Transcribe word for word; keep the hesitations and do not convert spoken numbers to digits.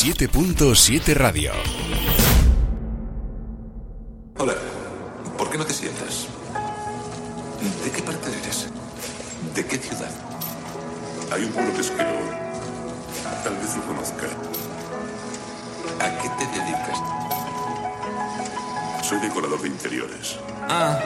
siete punto siete Radio. Hola, ¿por qué no te sientas? ¿De qué parte eres? ¿De qué ciudad? Hay un pueblo pesquero. Tal vez lo conozca. ¿A qué te dedicas? Soy decorador de interiores. Ah,